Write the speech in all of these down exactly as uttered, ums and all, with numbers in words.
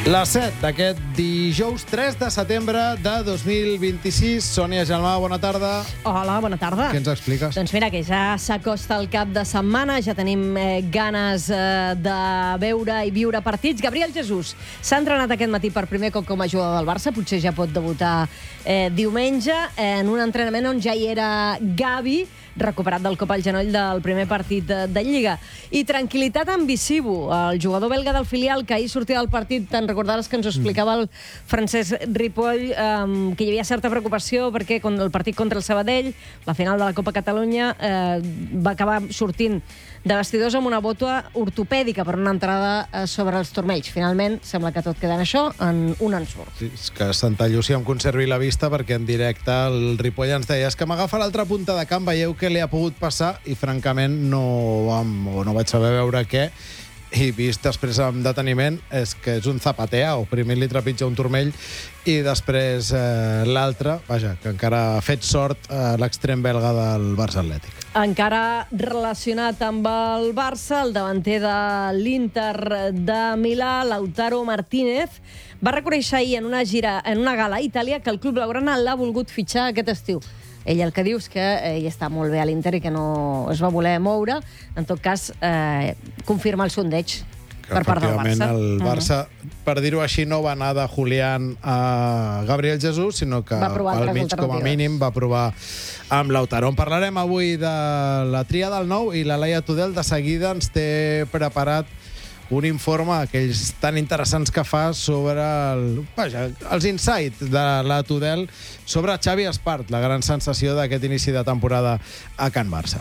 Les set d'aquest dijous tres de setembre de dos mil vint-i-sis. Sònia Gelmà, bona tarda. Hola, bona tarda. Què ens expliques? Doncs mira, que ja s'acosta el cap de setmana, ja tenim eh, ganes eh, de veure i viure partits. Gabriel Jesús s'ha entrenat aquest matí per primer cop com a jugador del Barça, potser ja pot debutar eh, diumenge, eh, en un entrenament on ja hi era Gavi, recuperat del cop al genoll del primer partit de, de Lliga. I tranquil·litat en Visibu, el jugador belga del filial que ahir sortia del partit, te'n recordaves que ens ho explicava el Francesc Ripoll, um, que hi havia certa preocupació perquè el partit contra el Sabadell, la final de la Copa Catalunya, eh, va acabar sortint de vestidors amb una bota ortopèdica per una entrada eh, sobre els turmells. Finalment, sembla que tot queda en això, en un ensurt. Sí, és que Santa Llúcia em conservi la vista, perquè en directe el Ripoll ens deia és que m'agafa l'altra punta de camp, veieu què li ha pogut passar, i francament no, vam, o no vaig saber veure què, i vist després amb deteniment és que és un zapatea, o primer li trepitja un turmell i després eh, l'altre, vaja, que encara ha fet sort eh, l'extrem belga del Barça Atlètic. Encara relacionat amb el Barça, el davanter de l'Inter de Milà, Lautaro Martínez, va reconèixer ahir en una gira, en una gala a Itàlia, que el club blaugrana l'ha volgut fitxar aquest estiu. Ell el que diu és que ell està molt bé a l'Inter i que no es va voler moure. En tot cas, eh, confirma el sondeig per part del Barça. El Barça, uh-huh. per dir-ho així, no va anar de Julián a Gabriel Jesús, sinó que al mig, com a mínim, va provar amb Lautaro. En parlarem avui de la tria del nou, i la Laia Tudel de seguida ens té preparat un informe, aquells tan interessants que fa sobre el, vaja, els insights de la Tudel sobre Xavi Espart, la gran sensació d'aquest inici de temporada a Can Barça.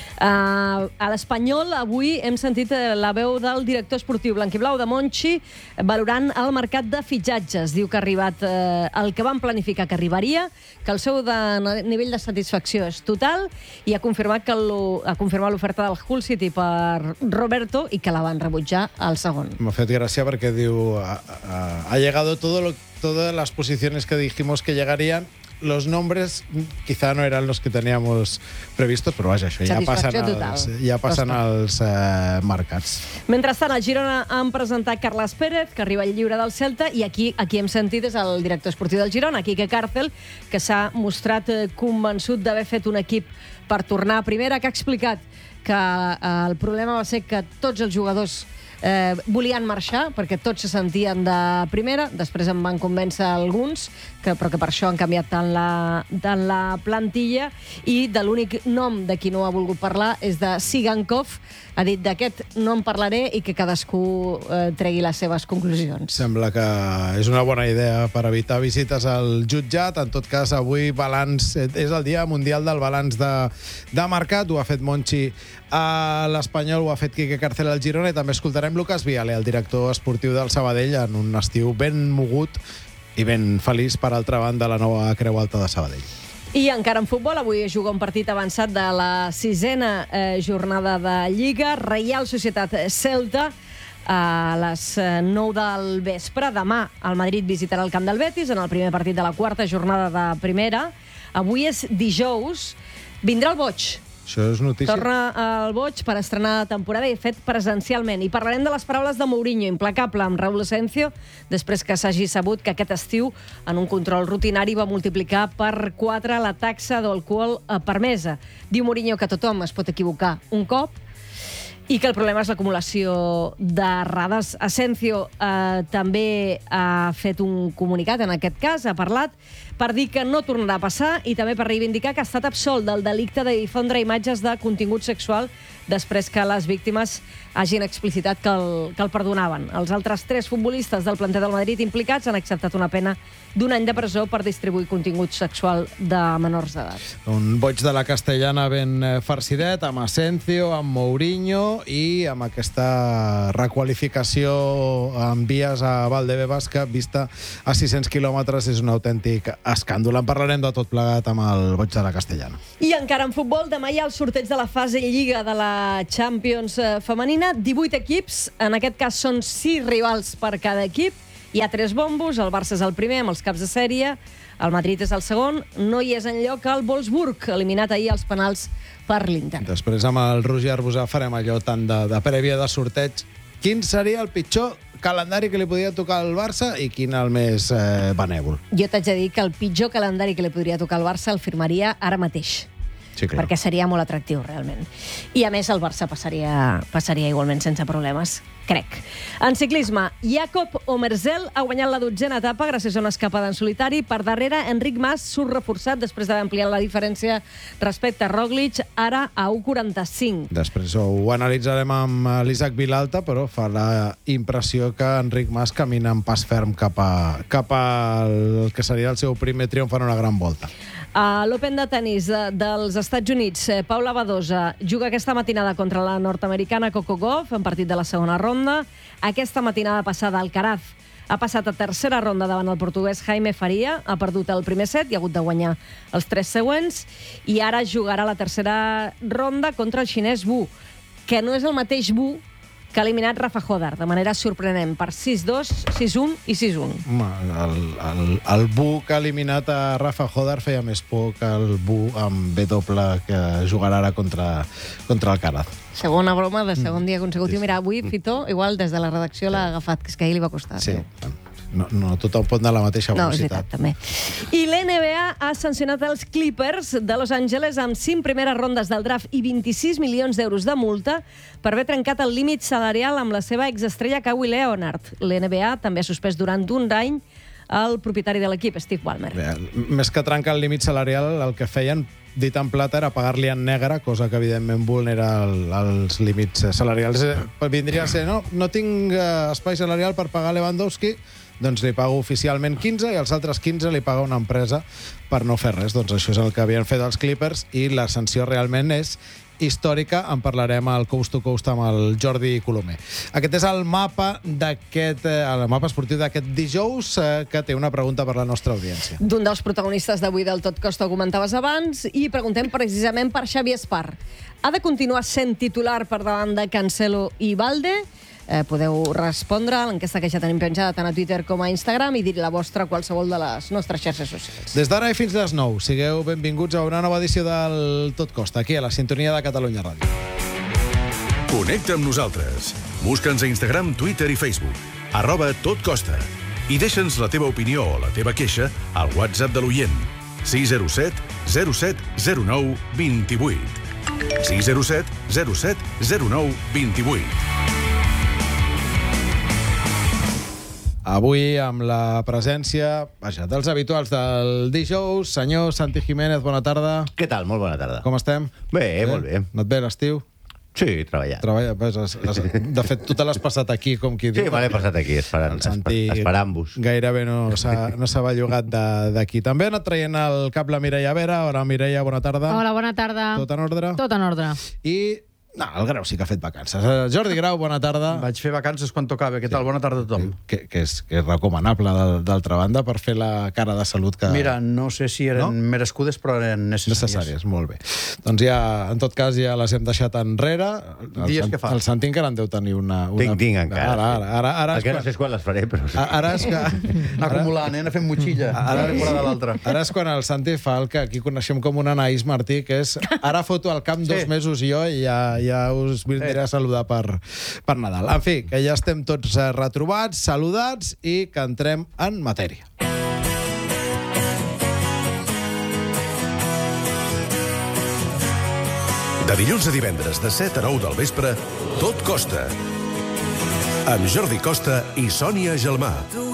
Uh, a l'Espanyol avui hem sentit la veu del director esportiu blanquiblau de Monchi valorant el mercat de fitxatges. Diu que ha arribat uh, el que van planificar que arribaria, que el seu de nivell de satisfacció és total, i ha confirmat que ha confirmat l'oferta del Hull City per Roberto i que la van rebutjar al segon. M'ha fet gràcia perquè diu ha, ha, ha llegado todo lo, todas las posiciones que dijimos que llegarían. Los nombres quizá no eran los que teníamos previstos, però vaja, això ja passen als, ja passen als eh, mercats. Mentrestant, el Girona han presentat Carles Pérez, que arriba al lliure del Celta, i aquí aquí hem sentit és el director esportiu del Girona, Quique Cárcel, que s'ha mostrat eh, convençut d'haver fet un equip per tornar a primera, que ha explicat que eh, el problema va ser que tots els jugadors Eh, volien marxar perquè tots se sentien de primera, després en van convèncer alguns, que, però que per això han canviat tant la, tant la plantilla, i de l'únic nom de qui no ha volgut parlar és de Sigankov. Ha dit d'aquest no en parlaré i que cadascú eh, tregui les seves conclusions. Sembla que és una bona idea per evitar visites al jutjat. En tot cas, avui balanç, és el dia mundial del balanç de, de mercat. Ho ha fet Monchi a l'Espanyol, ho ha fet Quique Cárcel al Girona, i també escoltarem Lucas Viale, el director esportiu del Sabadell, en un estiu ben mogut i ben feliç, per altra banda, la nova Creu Alta de Sabadell. I encara en futbol, avui es juga un partit avançat de la sisena eh, jornada de Lliga, Reial Societat Celta, a les nou del vespre. Demà el Madrid visitarà el camp del Betis en el primer partit de la quarta jornada de primera. Avui és dijous, vindrà el boig. Això és notícia. Torna el boig per estrenar la temporada, i fet presencialment. I parlarem de les paraules de Mourinho, implacable amb Raúl Asensio, després que s'hagi sabut que aquest estiu, en un control rutinari, va multiplicar per quatre la taxa d'alcohol permesa. Diu Mourinho que tothom es pot equivocar un cop i que el problema és l'acumulació d'errades. Asensio eh, també ha fet un comunicat, en aquest cas, ha parlat per dir que no tornarà a passar, i també per reivindicar que ha estat absolt del delicte de difondre imatges de contingut sexual després que les víctimes hagin explicitat que el, que el perdonaven. Els altres tres futbolistes del planter del Madrid implicats han acceptat una pena d'un any de presó per distribuir contingut sexual de menors d'edat. Un boig de la Castellana ben farcidet, amb Asensio, amb Mourinho, i amb aquesta requalificació en vies a Valdebebas, que vista a sis-cents quilòmetres és un autèntic escàndol. En parlarem de tot plegat amb el boig de la Castellana. I encara en futbol, demà hi ha el sorteig de la fase Lliga de la Champions femenina. divuit equips, en aquest cas són sis rivals per cada equip. Hi ha tres bombos, el Barça és el primer amb els caps de sèrie, el Madrid és el segon, no hi és enlloc el Wolfsburg, eliminat ahir als penals per l'Inter. Després amb el Roger Arbusà farem allò tant de, de prèvia de sorteig. Quin seria el pitjor calendari que li podia tocar al Barça i quin el més eh, benèvol. Jo t'haig de dir que el pitjor calendari que li podria tocar al Barça el firmaria ara mateix. Sí, clar. Perquè seria molt atractiu, realment. I, a més, el Barça passaria, passaria igualment sense problemes, crec. En ciclisme, Jakob Omerzel ha guanyat la dotzena etapa gràcies a una escapada en solitari. Per darrere, Enric Mas surt reforçat després d'haver ampliat la diferència respecte a Roglic, ara a u quaranta-cinc. Després ho analitzarem amb l'Isaac Vilalta, però fa la impressió que Enric Mas camina amb pas ferm cap a, cap al que seria el seu primer triomf en una gran volta. A l'Open de tenis dels Estats Units, Paula Badosa juga aquesta matinada contra la nord-americana Coco Gauff en partit de la segona ronda. Aquesta matinada passada, Alcaraz ha passat a tercera ronda davant el portuguès Jaime Faria, ha perdut el primer set i ha hagut de guanyar els tres següents, i ara jugarà la tercera ronda contra el xinès Wu, que no és el mateix Wu que ha eliminat Rafa Hodar, de manera sorprenent, per sis dos, sis un i sis un. El, el, el Bu que ha eliminat a Rafa Hodar feia més por que el Bu amb B doble que jugarà ara contra, contra Alcaraz. Segona broma de segon dia consecutiu. Mira, avui Fito, igual des de la redacció l'ha agafat, que és que ahir li va costar. Sí, no, no tothom pot anar a la mateixa no, velocitat. No, és veritat, també. I l'N B A ha sancionat els Clippers de Los Angeles amb cinc primeres rondes del draft i vint-i-sis milions d'euros de multa per haver trencat el límit salarial amb la seva exestrella Kawhi Leonard. L'N B A també ha suspès durant un any el propietari de l'equip, Steve Ballmer. Bé, més que trencar el límit salarial, el que feien, dit en plata, era pagar-li en negre, cosa que evidentment vulnera el, els límits salarials. Vindria a ser, no, no tinc espai salarial per pagar Lewandowski, doncs li pago oficialment quinze i els altres quinze li paga una empresa per no fer res. Doncs això és el que havien fet els Clippers i la sanció realment és històrica. En parlarem al Coast to Coast amb el Jordi Colomer. Aquest és el mapa d'aquest, el mapa esportiu d'aquest dijous, que té una pregunta per la nostra audiència. D'un dels protagonistes d'avui del Tot Costa ho comentaves abans, i preguntem precisament per Xavi Espar. Ha de continuar sent titular per davant de Cancelo i Balde? Eh, podeu respondre a l'enquesta que ja tenim penjada tant a Twitter com a Instagram i dir la vostra a qualsevol de les nostres xarxes socials. Des d'ara i fins a les nou, sigueu benvinguts a una nova edició del Tot Costa, aquí a la sintonia de Catalunya Ràdio. Connecta amb nosaltres. Busca'ns a Instagram, Twitter i Facebook. Arroba Tot Costa. I deixa'ns la teva opinió o la teva queixa al WhatsApp de l'oient. sis zero set zero set zero nou dos vuit. sis zero set zero set zero nou dos vuit. Avui amb la presència, vaja, dels habituals del dijous. Senyor Santi Jiménez, bona tarda. Què tal? Molt bona tarda. Com estem? Bé, bé, molt bé. No et ve l'estiu? Sí, treballant. Treballa, pues, has, has, de fet, tu te l'has passat aquí, com qui diu. Sí, me l'he passat aquí, esperant, esperant-vos. Gairebé no s'ha no bellugat d'aquí. També ha anat traient el cap la Mireia Vera. Hola, Mireia, bona tarda. Hola, bona tarda. Tot en ordre? Tot en ordre. I... No, el Grau sí que ha fet vacances. Jordi Grau, bona tarda. Vaig fer vacances quan tocava. Què tal? Bona tarda a tothom. Que, que, és, que és recomanable, d'altra banda, per fer la cara de salut que... Mira, no sé si eren no? merescudes, però eren necessàries. Necessàries, molt bé. Doncs ja, en tot cas, ja les hem deixat enrere. El, Dies que fa. El Santi encara en deu tenir una... una... Tinc, tinc, encara. Ara, ara, ara, ara el que no sé quan les faré, però... Ara és que... Anar acumulant, eh? Anar fent motxilla. Ara és de l'altra. Ara és quan el Santi fa el que aquí coneixem com un Anaïs Martí, que és ara foto al camp dos sí. mesos i jo i ja, ja us vindré a saludar per, per Nadal. En fi, que ja estem tots retrobats, saludats i que entrem en matèria. De dilluns a divendres, de set a nou del vespre, Tot Costa. Amb Jordi Costa i Sònia Gelmà.